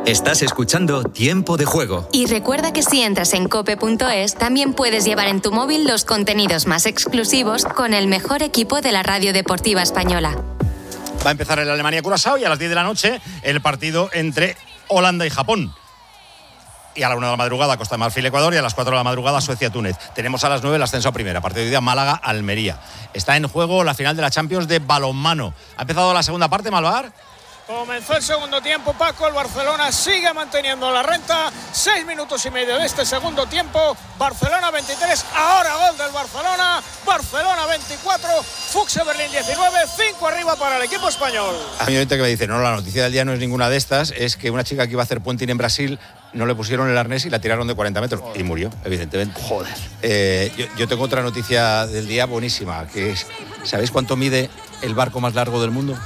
Estás escuchando Tiempo de Juego. Y recuerda que si entras en cope.es, también puedes llevar en tu móvil los contenidos más exclusivos con el mejor equipo de la radio deportiva española. Va a empezar el Alemania-Curazao y a las 10 de la noche el partido entre Holanda y Japón. Y a la 1 de la madrugada Costa de Marfil-Ecuador y a las 4 de la madrugada Suecia-Túnez. Tenemos a las 9 el ascenso a primera, partido de día Málaga-Almería. Está en juego la final de la Champions de balonmano. ¿Ha empezado la segunda parte, Malvar? Comenzó el segundo tiempo, Paco. El Barcelona sigue manteniendo la renta. 6 minutos y medio de este segundo tiempo. Barcelona 23, ahora gol del Barcelona. Barcelona 24, Fuchs Berlín 19, 5 arriba para el equipo español. Hay gente que me dice, no, la noticia del día no es ninguna de estas, es que una chica que iba a hacer puenting en Brasil no le pusieron el arnés y la tiraron de 40 metros. Joder. Y murió, evidentemente. Joder. Yo tengo otra noticia del día buenísima, que es, ¿sabéis cuánto mide el barco más largo del mundo?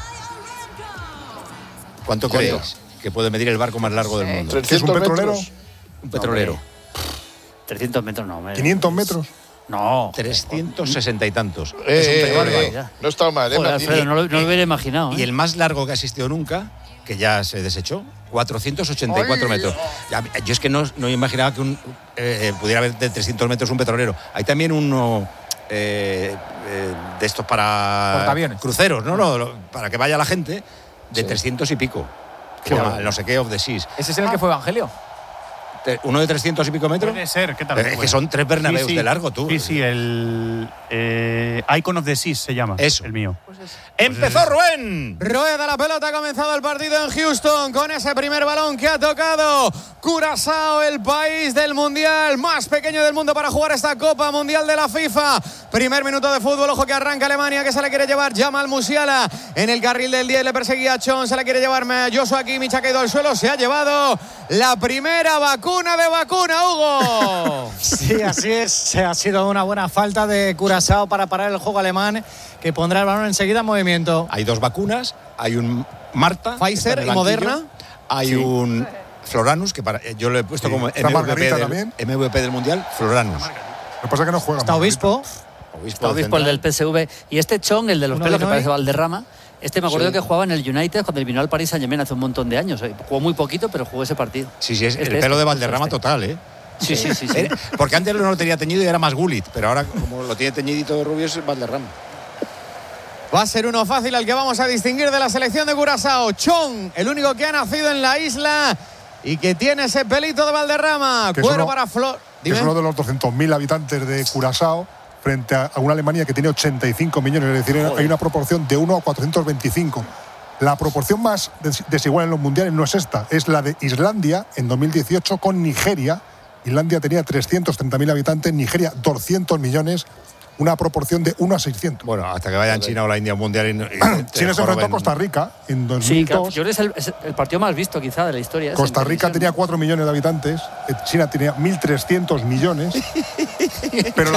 ¿Cuánto creéis que puede medir el barco más largo del mundo? 300 ¿Es un petrolero? metros. Un petrolero. No, 300 metros no. 500 metros. No. 360 y tantos. No está mal, Joder, Alfredo, no lo hubiera imaginado. Y el más largo que ha existido nunca, que ya se desechó, 484 metros. Yo es que no imaginaba que pudiera haber de 300 metros un petrolero. Hay también uno de estos para portaaviones, cruceros, ¿no? Para que vaya la gente, de 300 y pico. No sé qué, of the Seas. ¿Ese es el que fue Evangelio? ¿Uno de 300 y pico metros? Puede ser, ¿qué tal? Es que son 3 Bernabéus de largo, tú. Sí, el Icon of the Seas se llama. Eso. El mío. ¡Empezó Rubén! Rueda la pelota, ha comenzado el partido en Houston con ese primer balón que ha tocado Curazao, el país del Mundial más pequeño del mundo para jugar esta Copa Mundial de la FIFA. Primer minuto de fútbol, ojo que arranca Alemania, que se la quiere llevar Jamal Musiala en el carril del 10, le perseguía a Chon, se la quiere llevar Joshua Kimmich, ha caído al suelo, se ha llevado la primera vacuna de vacuna, Hugo. Sí, así es, ha sido una buena falta de Curazao para parar el juego alemán, que pondrá el balón enseguida en movimiento. Hay 2 vacunas, hay un Marta, Pfizer y Moderna. Hay un Floranus, que yo lo he puesto como MVP del Mundial, Floranus. Lo que pasa es que no juega. Está Obispo El del PSV. Y este Chong, el de los pelos que parece Valderrama, me acuerdo que jugaba en el United cuando vino al Paris Saint-Germain hace un montón de años. Jugó muy poquito, pero jugó ese partido. Sí, es el pelo de Valderrama total, ¿eh? Sí. Porque antes no lo tenía teñido y era más Gullit, pero ahora como lo tiene teñidito de rubio es Valderrama. Va a ser uno fácil al que vamos a distinguir de la selección de Curazao. Chon, el único que ha nacido en la isla y que tiene ese pelito de Valderrama. Cuero para Flor. Es uno de los 200.000 habitantes de Curazao frente a una Alemania que tiene 85 millones. Es decir, hay una proporción de 1 a 425. La proporción más desigual en los mundiales no es esta, es la de Islandia en 2018 con Nigeria. Islandia tenía 330.000 habitantes, Nigeria 200 millones. Una proporción de 1 a 600. Bueno, hasta que vayan China o la India al mundial. China se enfrentó a Costa Rica en 2002. Sí, claro, yo creo que es el partido más visto quizá de la historia. Costa Rica tenía 4 millones de habitantes, China tenía 1.300 millones. Pero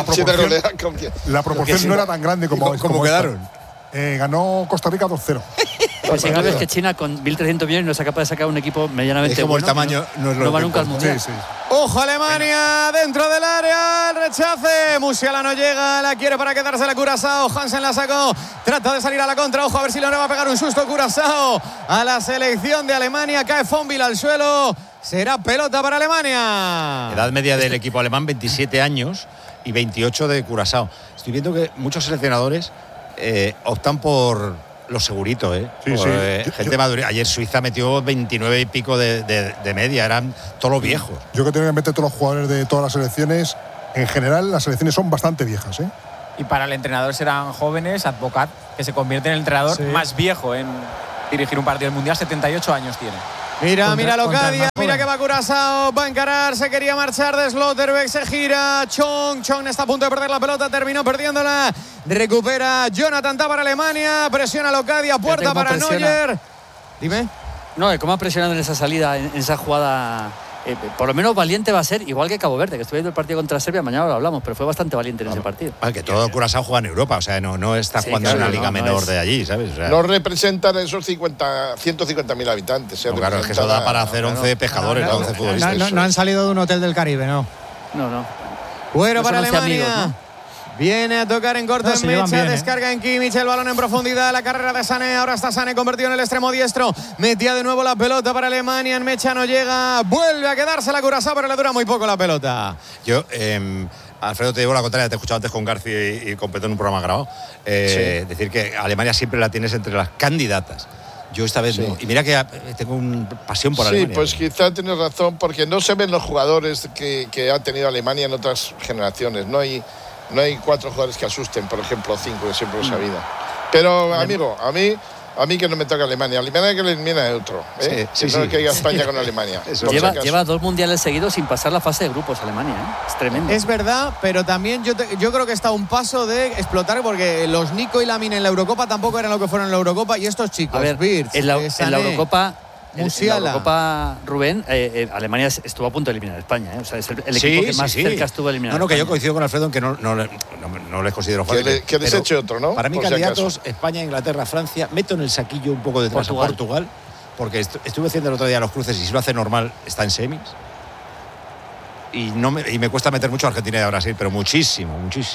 la proporción no era tan grande como quedaron. Ganó Costa Rica 2-0. Pues si es que China con 1.300 millones no es capaz de sacar un equipo medianamente es como bueno. El tamaño no va nunca al mundial. Sí. Ojo Alemania, dentro del área, el rechace. Musiala no llega, la quiere para quedarse la Curazao. Hansen la sacó, trata de salir a la contra. Ojo a ver si le va a pegar un susto Curazao a la selección de Alemania. Cae Fonville al suelo. Será pelota para Alemania. Edad media del equipo alemán, 27 años y 28 de Curazao. Estoy viendo que muchos seleccionadores optan por los seguritos, gente madura. Ayer Suiza metió 29 y pico de media, eran todos los viejos. Yo creo que tienen en mente todos los jugadores de todas las selecciones. En general, las selecciones son bastante viejas, Y para el entrenador serán jóvenes, Advocat, que se convierte en el entrenador más viejo en dirigir un partido del Mundial. 78 años tiene. Mira Locadia, mira que va Curazao, va a encarar, se quería marchar de Slotterbeck, se gira, Chong está a punto de perder la pelota, terminó perdiéndola, recupera Jonathan Tah para Alemania, presiona Locadia, puerta para Neuer. Dime. No, cómo ha presionado en esa salida, en esa jugada. Por lo menos valiente va a ser, igual que Cabo Verde, que estuve viendo el partido contra Serbia, mañana lo hablamos, pero fue bastante valiente en ese partido. Que todo Curazao juega en Europa, o sea, no está jugando en una liga menor de allí, ¿sabes? O sea, no representan esos 150.000 habitantes. Claro, es que eso da para hacer 11 pescadores, 11 futbolistas. No han salido de un hotel del Caribe, ¿no? No. Bueno, para Alemania. Viene a tocar en corto en Mecha, descarga en Kimmich, el balón en profundidad, la carrera de Sané, ahora está Sané convertido en el extremo diestro, metía de nuevo la pelota para Alemania, en Mecha no llega, vuelve a quedarse la Curazao, pero le dura muy poco la pelota. Yo, Alfredo, te digo la contraria, te he escuchado antes con García y con Petón en un programa grabado, decir que Alemania siempre la tienes entre las candidatas. Yo esta vez no. Y mira que tengo una pasión por Alemania. Sí, pues quizá tienes razón, porque no se ven los jugadores que ha tenido Alemania en otras generaciones. No hay 4 jugadores que asusten, por ejemplo, 5, que siempre los ha habido. Pero, amigo, a mí que no me toca Alemania. Alemania que le elimina otro. Sí. No que haya España con Alemania. Lleva 2 mundiales seguidos sin pasar la fase de grupos Alemania. Es tremendo. Es verdad, pero también yo creo que está a un paso de explotar, porque los Nico y Lamine en la Eurocopa tampoco eran lo que fueron en la Eurocopa, y estos chicos, a ver, Wirtz, en la Eurocopa... Musiala. En la Eurocopa, Rubén, Alemania estuvo a punto de eliminar a España. O sea, es el equipo que más cerca estuvo de eliminar a España. Que yo coincido con Alfredo en que no les considero fáciles. Que les eche otro, ¿no? Para mí, candidatos, España, Inglaterra, Francia. Meto en el saquillo un poco detrás a Portugal, porque estuve haciendo el otro día los cruces y si lo hace normal está en semis. Y me cuesta meter mucho a Argentina y a Brasil, pero muchísimo.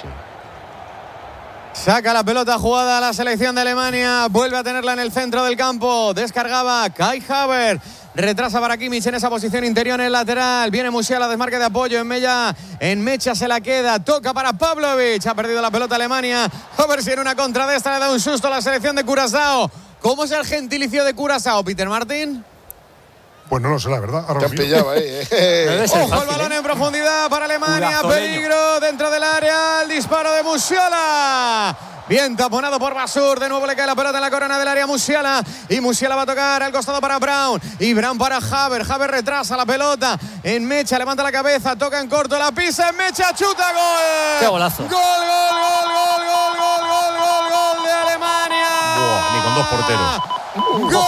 Saca la pelota jugada a la selección de Alemania. Vuelve a tenerla en el centro del campo. Descargaba Kai Havertz. Retrasa para Kimmich en esa posición interior en el lateral. Viene Musiala, desmarque de apoyo. En Mecha se la queda. Toca para Pavlovic. Ha perdido la pelota Alemania. A ver si en una contra de esta le da un susto a la selección de Curazao. ¿Cómo es el gentilicio de Curazao, Peter Martin? Pues no lo sé, la verdad. Te han pillado ahí. Ojo al balón en profundidad para Alemania. Peligro dentro del área. El disparo de Musiala. Bien taponado por Basur. De nuevo le cae la pelota en la corona del área Musiala. Y Musiala va a tocar al costado para Brown. Y Brown para Havertz. Havertz retrasa la pelota. En Mecha levanta la cabeza. Toca en corto. La pisa en Mecha. Chuta. Gol. ¡Qué golazo! Gol de Alemania. Ni con 2 porteros. ¡Gol!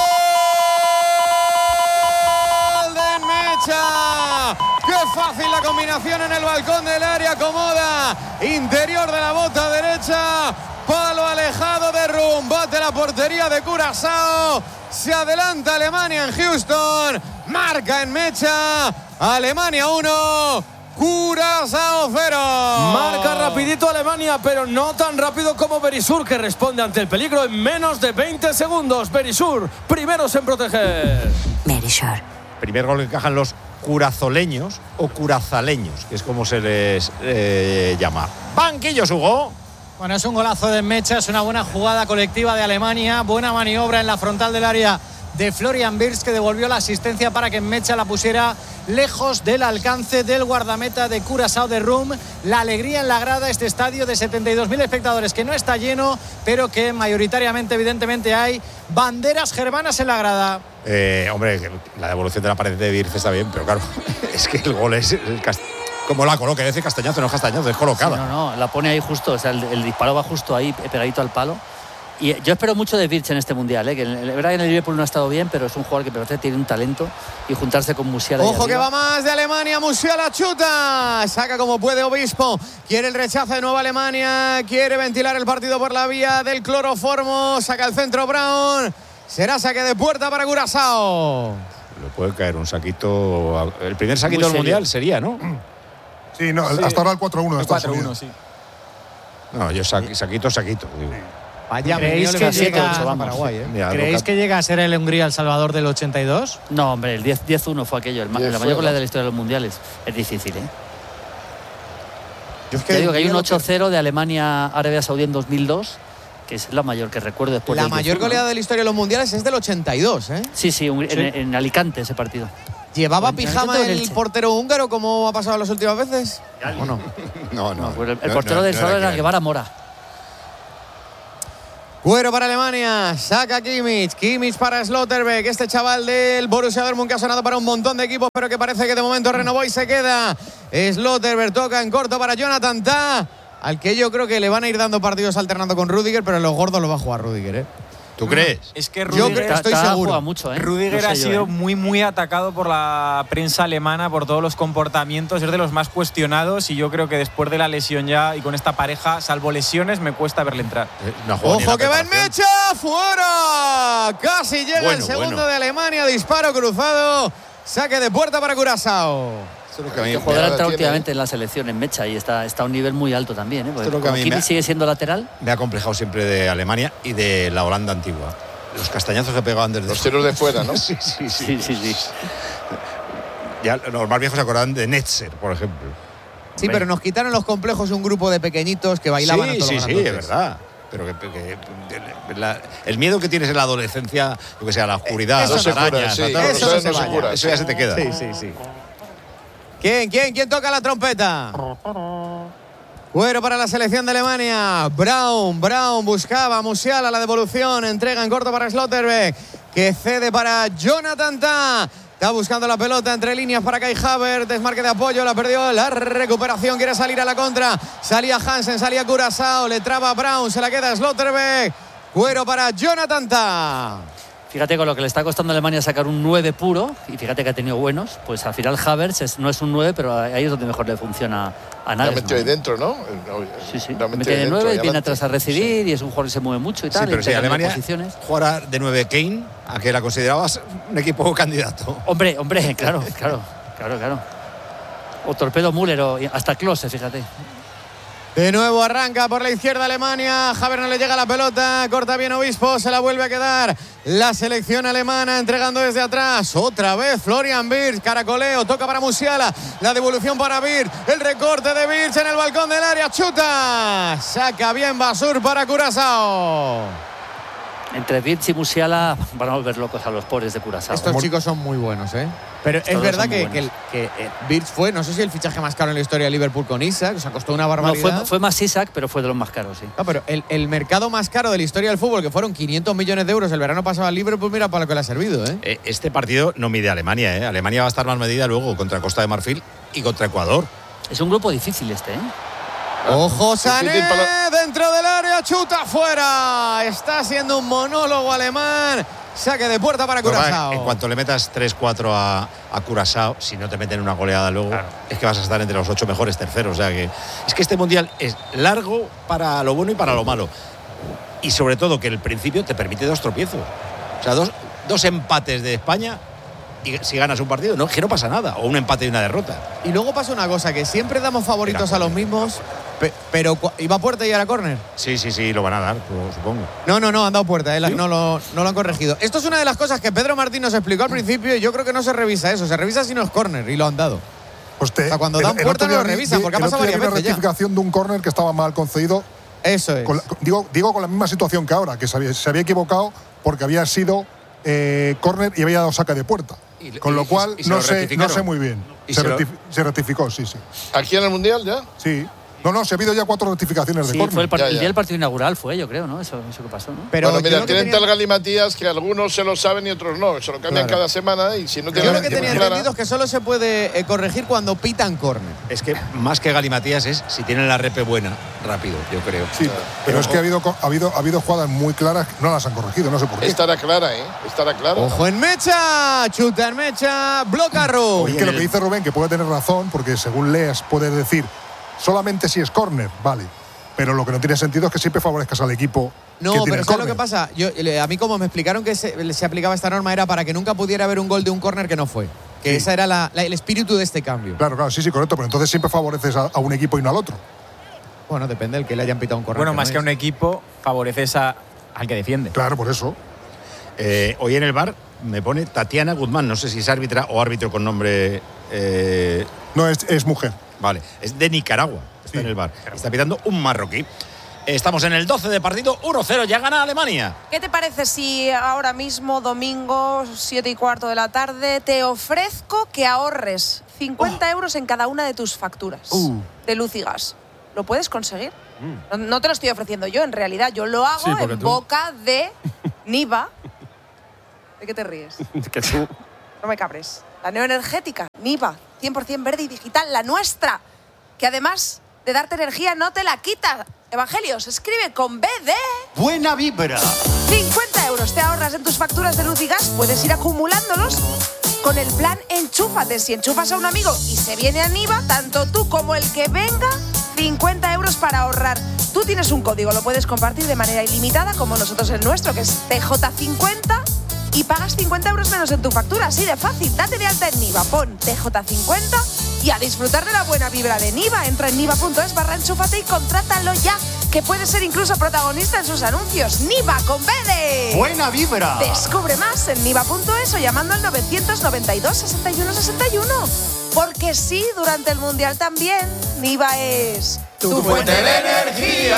¡Qué fácil la combinación en el balcón del área! Acomoda interior de la bota derecha, palo alejado de Rum, bate la portería de Curazao, se adelanta Alemania en Houston, marca en Mecha, Alemania 1, Curazao 0. Marca rapidito Alemania, pero no tan rápido como Berisur, que responde ante el peligro en menos de 20 segundos. Berisur, primeros en proteger. Berisur. Primer gol que encajan los curazoleños o curazaleños, que es como se les llama. Banquillos, Hugo. Bueno, es un golazo de Mecha, es una buena jugada colectiva de Alemania, buena maniobra en la frontal del área de Florian Wirtz, que devolvió la asistencia para que Mecha la pusiera lejos del alcance del guardameta de Curazao de Rum. La alegría en la grada, este estadio de 72.000 espectadores que no está lleno, pero que mayoritariamente, evidentemente, hay banderas germanas en la grada. Hombre, la devolución de la pared de Wirtz está bien, pero claro, es que el gol es como la coloca, dice Castañazo, no es Castañazo, es colocada. Sí, no, la pone ahí justo, o sea, el disparo va justo ahí, pegadito al palo. Y yo espero mucho de Wirtz en este mundial, que la verdad que en el Liverpool no ha estado bien, pero es un jugador que parece tiene un talento, y juntarse con Musiala. Ojo que va más de Alemania, Musiala chuta, saca como puede Obispo, quiere el rechazo de nuevo Alemania, quiere ventilar el partido por la vía del cloroformo, saca el centro Brown, será saque de puerta para Curazao. Le puede caer un saquito, el primer saquito del mundial sería, ¿no? Sí, no, hasta ahora el 4-1 de Estados Unidos. Sí. No, yo saquito. Digo. Vaya, ¿creéis que llega a Paraguay, ¿Creéis que llega a ser el Hungría El Salvador del 82? No, hombre, el 10-1 fue aquello, la mayor goleada de la historia de los mundiales. Es difícil, Yo digo que hay un 8-0 de Alemania-Arabia Saudí en 2002, que es la mayor que recuerdo después. La mayor goleada de la historia de los mundiales es del 82, Sí, en Alicante ese partido. ¿Llevaba pijama el portero húngaro como ha pasado las últimas veces? ¿O no? No. Pues el portero del Salvador era Guevara Mora. Cuero para Alemania, saca Kimmich para Slotterbeck, este chaval del Borussia Dortmund que ha sonado para un montón de equipos, pero que parece que de momento renovó y se queda. Slotterbeck toca en corto para Jonathan Tah, al que yo creo que le van a ir dando partidos alternando con Rüdiger, pero en los gordos lo va a jugar Rüdiger, ¿Tú crees? Es que Rüdiger, estoy seguro. Mucho, Rüdiger no sé ha sido muy atacado por la prensa alemana por todos los comportamientos, es de los más cuestionados y yo creo que después de la lesión ya y con esta pareja, salvo lesiones, me cuesta verle entrar. ¡Ojo que va en Mecha! ¡Fuera! Casi llega el segundo de Alemania, disparo cruzado, saque de puerta para Curazao. Que jugador entra últimamente en la selección en Mecha y está a un nivel muy alto también. Kimmich sigue siendo lateral. Me ha complejado siempre de Alemania y de la Holanda antigua. Los castañazos que pegaban desde los tiros de fuera, ¿no? Sí. Ya los más viejos se acordaban de Netzer, por ejemplo. Sí, pero nos quitaron los complejos un grupo de pequeñitos que bailaban a todos los Sí, es verdad. Pero el miedo que tienes en la adolescencia, lo que sea, la oscuridad, las arañas, eso ya se te queda. Sí. ¿Quién toca la trompeta? Cuero para la selección de Alemania. Braun buscaba a Musiala la devolución. Entrega en corto para Schlotterbeck, que cede para Jonathan Tah. Está buscando la pelota entre líneas para Kai Havertz. Desmarque de apoyo, la perdió. La recuperación, quiere salir a la contra. Salía Hansen, salía Curaçao. Le traba Braun, se la queda Schlotterbeck. Cuero para Jonathan Tah. Fíjate con lo que le está costando a Alemania sacar un 9 puro, y fíjate que ha tenido buenos, pues al final Havertz no es un 9, pero ahí es donde mejor le funciona a Nagelsmann. La metió ahí dentro, ¿no? Sí. Mete de 9, viene atrás a recibir y es un jugador que se mueve mucho y tal. Sí, pero si Alemania posiciones. Jugara de 9 Kane, ¿a qué la considerabas un equipo candidato? Hombre, claro. O Torpedo Müller o hasta Klose, fíjate. De nuevo arranca por la izquierda Alemania. Havertz no le llega la pelota. Corta bien Obispo. Se la vuelve a quedar la selección alemana entregando desde atrás. Otra vez Florian Wirtz. Caracoleo. Toca para Musiala. La devolución para Wirtz. El recorte de Wirtz en el balcón del área. Chuta. Saca bien Basur para Curaçao. Entre Wirtz y Musiala van a volver locos a los pobres de Curaçao. Estos chicos son muy buenos, ¿eh? Pero es verdad que Wirtz fue, no sé si el fichaje más caro en la historia de Liverpool con Isaac, o sea, costó una barbaridad. No, fue más Isaac, pero fue de los más caros, sí. No, pero el mercado más caro de la historia del fútbol, que fueron 500 millones de euros el verano pasado al Liverpool, mira para lo que le ha servido, ¿eh? Este partido no mide a Alemania, ¿eh? Alemania va a estar más medida luego contra Costa de Marfil y contra Ecuador. Es un grupo difícil este, ¿eh? Ojo, Sané dentro del área, chuta fuera. Está haciendo un monólogo alemán. Saque de puerta para Curaçao. En cuanto le metas 3-4 a Curaçao, si no te meten una goleada luego, es que vas a estar entre los 8 mejores terceros. O sea que es que este mundial es largo para lo bueno y para lo malo. Y sobre todo que el principio te permite 2 tropiezos. O sea, dos empates de España. Y si ganas un partido, no, que no pasa nada. O un empate y una derrota. Y luego pasa una cosa, que siempre damos favoritos a los mismos, pero ¿iba a puerta y era córner? Sí, lo van a dar, pues, supongo. No, han dado puerta, ¿sí? no lo han corregido. Esto es una de las cosas que Pedro Martín nos explicó al principio y yo creo que no se revisa eso. Se revisa si no es córner y lo han dado. O sea, cuando dan puerta no lo revisan, porque ha pasado varias veces ya. Una rectificación de un córner que estaba mal concedido. Eso es. Digo con la misma situación que ahora, que se había equivocado porque había sido córner y había dado saque de puerta. Con lo cual no sé muy bien. Se rectificó, sí. ¿Aquí en el Mundial ya? Sí. No, se ha habido ya 4 rectificaciones de córner. Fue el día del partido inaugural fue, yo creo, ¿no? Eso que pasó, ¿no? Pero bueno, mira, tienen tal galimatías que algunos se lo saben y otros no. Se lo cambian cada semana y si no tienen... Yo lo que tenía entendido es que solo se puede corregir cuando pitan córner. Es que más que galimatías es si tienen la repe buena, rápido, yo creo. Sí, pero es que ha habido jugadas muy claras, no las han corregido, no sé por qué. Estará clara, ¿eh? Estará clara. Ojo en Mecha, chuta en Mecha, bloca Rubén. Es que lo que dice Rubén, que puede tener razón, porque según leas puedes decir solamente si es córner, vale. Pero lo que no tiene sentido es que siempre favorezcas al equipo. No, pero ¿sabes lo que pasa? A mí como me explicaron que se aplicaba esta norma era para que nunca pudiera haber un gol de un córner que no fue. Que ese era el espíritu de este cambio. Claro, sí, correcto. Pero entonces siempre favoreces a un equipo y no al otro. Bueno, depende del que le hayan pitado un córner. Bueno, más que a un equipo, favoreces al que defiende. Claro, por eso. Hoy en el bar me pone Tatiana Guzmán. No sé si es árbitra o árbitro con nombre... No, es mujer. Vale, es de Nicaragua. Está en el bar. Está pitando un marroquí. Estamos en el 12 de partido, 1-0, ya gana Alemania. ¿Qué te parece si ahora mismo, domingo, 7:15 de la tarde, te ofrezco que ahorres 50 euros en cada una de tus facturas de luz y gas? ¿Lo puedes conseguir? No te lo estoy ofreciendo yo, en realidad. Yo lo hago en boca de Niva. ¿De qué te ríes? Que tú... No me cabres. La neoenergética, Niva, 100% verde y digital, la nuestra, que además de darte energía no te la quita. Evangelios, escribe con B de... Buena vibra. 50 euros te ahorras en tus facturas de luz y gas. Puedes ir acumulándolos con el plan Enchúfate. Si enchufas a un amigo y se viene a Niva, tanto tú como el que venga, 50 euros para ahorrar. Tú tienes un código, lo puedes compartir de manera ilimitada, como nosotros el nuestro, que es TJ50, y pagas 50 euros menos en tu factura. Así de fácil. Date de alta en Niva, pon TJ50 y a disfrutar de la buena vibra de Niva. Entra en niva.es/enchúfate y contrátalo ya, que puede ser incluso protagonista en sus anuncios. Niva con B de ¡buena vibra! Descubre más en niva.es o llamando al 992 61 61. Porque sí, durante el Mundial también, Niva es tu fuente de energía.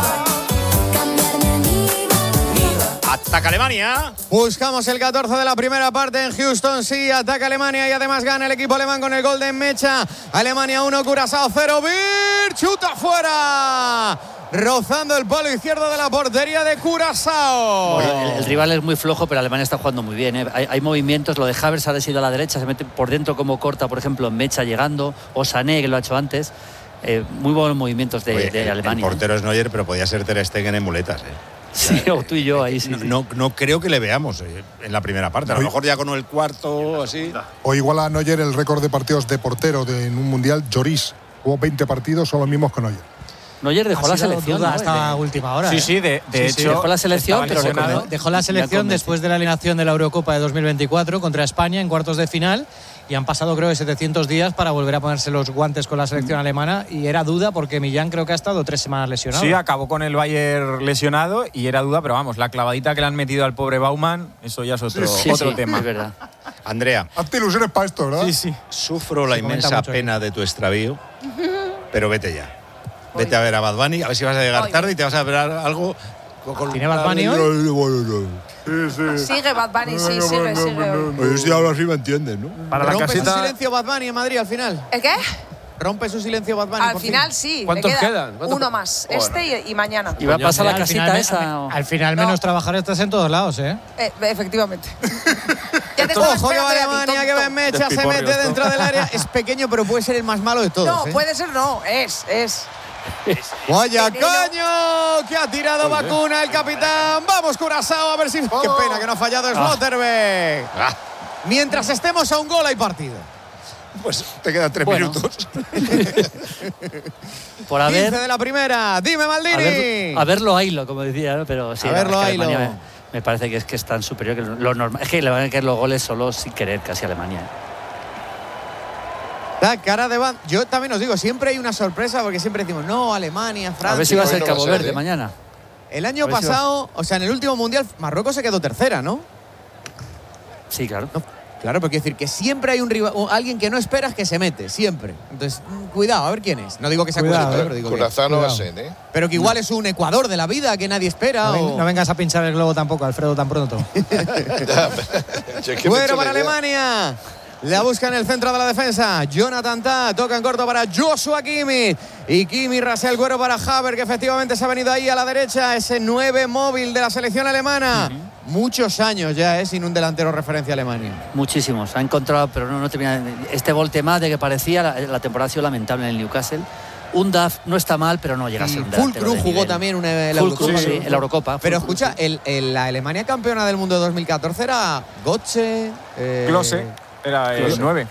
Ataca Alemania. Buscamos el 14 de la primera parte en Houston. Sí, ataca Alemania y además gana el equipo alemán con el gol de Mecha. Alemania 1, Curazao 0. Bir, chuta fuera. Rozando el palo izquierdo de la portería de Curazao. El rival es muy flojo, pero Alemania está jugando muy bien, ¿eh? Hay movimientos. Lo de Havertz ha sido a la derecha, se mete por dentro como corta, por ejemplo, Mecha llegando, o Sané, que lo ha hecho antes. Muy buenos movimientos de Alemania. El portero es Neuer, pero podía ser Ter Stegen en muletas. Sí, o tú y yo ahí sí. No creo que le veamos en la primera parte. A lo mejor ya con el cuarto, así. O igual a Neuer el récord de partidos de portero en un mundial. Lloris jugó 20 partidos, son los mismos que Neuer. Neuer dejó la selección, ¿no? Hasta última hora. Sí, de hecho. Dejó la selección, pero dejó la selección después de la eliminación de la Eurocopa de 2024 contra España en cuartos de final. Y han pasado, creo, 700 días para volver a ponerse los guantes con la selección alemana. Y era duda porque Millán creo que ha estado 3 semanas lesionado. Sí, acabó con el Bayern lesionado y era duda, pero vamos, la clavadita que le han metido al pobre Baumann, eso ya es otro tema. Es verdad. Andrea. Hazte ilusiones para esto, ¿verdad? Sí. Sufro la inmensa pena de tu extravío, pero vete ya. Vete a ver a Bad Bunny, a ver si vas a llegar tarde y te vas a ver algo. ¿Tiene Bad Bunny hoy? Sigue Bad Bunny, sí, sigue. Oye, si hablo así me entiendes, ¿no? Para la casita. ¿Rompe su silencio Bad Bunny en Madrid al final? ¿El qué? ¿Rompe su silencio Bad Bunny? Al final sí. ¿Cuántos le quedan? Uno más, y mañana. ¿Y va a pasar la casita esa? Al final menos trabajar estás en todos lados, ¿eh? Efectivamente. Ojo que Alemania, que va en Mecha, se mete dentro del área. Es pequeño, pero puede ser el más malo de todos. No, puede ser, no. Es. ¡Vaya caño! Que ha tirado vacuna el capitán. Vamos, Curazao, a ver si. Qué pena que no ha fallado Slotterbeck. Mientras estemos a un gol hay partido. Pues te quedan 3 minutos. Por haber 15 de la primera. Dime, Maldini. A verlo Ailo, como decía, ¿no? Pero sí, a verlo Ailo. Me parece que es tan superior que lo normal. Es que le van a caer los goles solo sin querer casi a Alemania. La cara de Van. Yo también os digo, siempre hay una sorpresa porque siempre decimos, no, Alemania, Francia. A ver si va a ser Cabo Verde mañana. El año pasado, o sea, en el último mundial, Marruecos se quedó tercera, ¿no? Sí, claro. No, claro, pero quiero decir que siempre hay un rival, alguien que no esperas que se mete, siempre. Entonces, cuidado, a ver quién es. No digo que sea Curazao, pero digo Curazao no va a ser, ¿eh? Pero que igual es un Ecuador de la vida que nadie espera. No vengas a pinchar el globo tampoco, Alfredo, tan pronto. Bueno, para Alemania. La busca en el centro de la defensa. Jonathan Tah toca en corto para Joshua Kimmich. Y Kimmich rasea el cuero para Havertz, que efectivamente se ha venido ahí a la derecha. Ese 9 móvil de la selección alemana. Muchos años ya, sin un delantero referencia a Alemania. Muchísimos. Ha encontrado, pero no termina. Este Voltemade que parecía la temporada ha sido lamentable en el Newcastle. Un DAF no está mal, pero no llega a ser un delantero. Fulkrug jugó también la Eurocopa. Sí, en la Eurocopa. Pero escucha, la Alemania campeona del mundo de 2014 era Götze. Klose. Era el 9.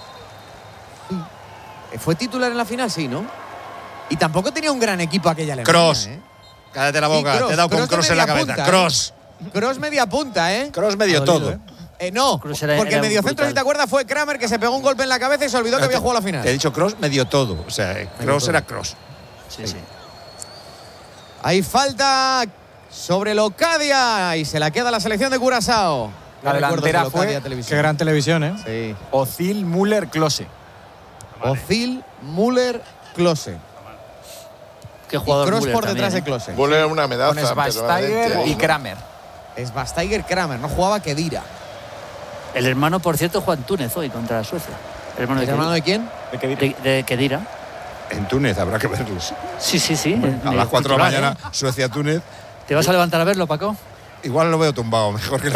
¿Fue titular en la final? Sí, ¿no? Y tampoco tenía un gran equipo aquella Alemania. Kroos. Cállate la boca, te he dado con Kroos en la cabeza. Kroos. Kroos media punta, ¿eh? Kroos medio todo. No, porque el mediocentro, si te acuerdas, fue Kramer, que se pegó un golpe en la cabeza y se olvidó que había jugado la final. Te he dicho Kroos medio todo. O sea, Kroos era Kroos. Sí. Hay falta sobre Locadia y se la queda la selección de Curazao. La delantera fue. Qué gran televisión, ¿eh? Sí. Özil, Müller, Klose. Özil, Müller, Klose. Qué jugador. Kroos Müller por detrás también, de Klose. Müller una medalla. Con Schweinsteiger y Kramer. Schweinsteiger, Kramer. No jugaba Kedira. El hermano, por cierto, juega en Túnez hoy contra Suecia. ¿El hermano de quién? De Kedira. En Túnez habrá que verlos. Sí. A las 4 de la mañana, Suecia-Túnez. ¿Te vas a levantar a verlo, Paco? Igual lo veo tumbado, mejor que